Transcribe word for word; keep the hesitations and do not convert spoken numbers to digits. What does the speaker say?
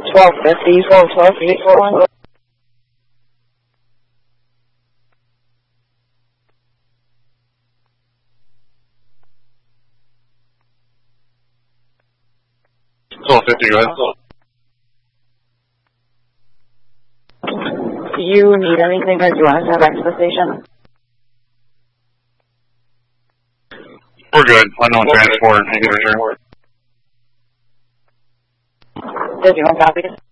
twelve fifty, twelve fifty, twelve. twelve fifty, go ahead. Do you need anything or do you want us to have access to the station? We're good. Unknown transport. Thank you for sure. Did you want copies?